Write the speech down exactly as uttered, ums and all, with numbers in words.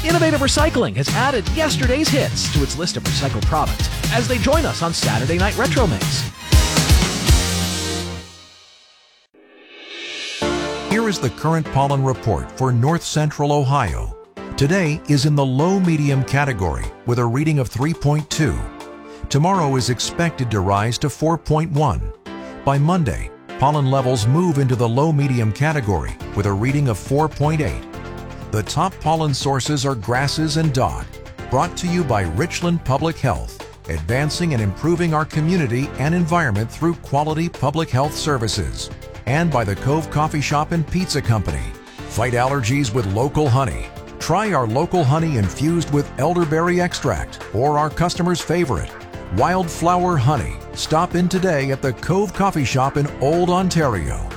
Innovative Recycling has added yesterday's hits to its list of recycled products as they join us on Saturday Night Retro Mix. Here is the current pollen report for North Central Ohio. Today is in the low-medium category with a reading of three point two. Tomorrow is expected to rise to four point one. By Monday, pollen levels move into the low-medium category with a reading of four point eight. The top pollen sources are grasses and dog. Brought to you by Richland Public Health, advancing and improving our community and environment through quality public health services. And by the Cove Coffee Shop and Pizza Company. Fight allergies with local honey. Try our local honey infused with elderberry extract or our customer's favorite, Wildflower Honey. Stop in today at the Cove Coffee Shop in Old Ontario.